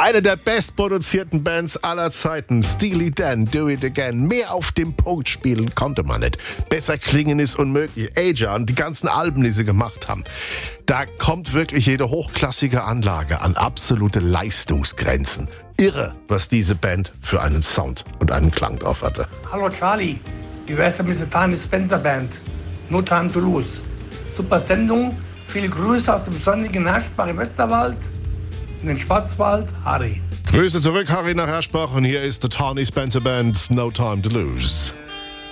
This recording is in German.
Eine der bestproduzierten Bands aller Zeiten, Steely Dan, Do It Again. Mehr auf dem Punkt spielen konnte man nicht. Besser klingen ist unmöglich. Aja und die ganzen Alben, die sie gemacht haben. Da kommt wirklich jede hochklassige Anlage an absolute Leistungsgrenzen. Irre, was diese Band für einen Sound und einen Klang drauf hatte. Hallo Charlie, wie wär's denn mit der Tiny Spencer Band? No Time to Lose. Super Sendung, viele Grüße aus dem sonnigen Herschbach im Westerwald. In den Schwarzwald, Harry. Grüße zurück, Harry nach Herschbach. Und hier ist die Tiny Spencer Band, No Time to Lose.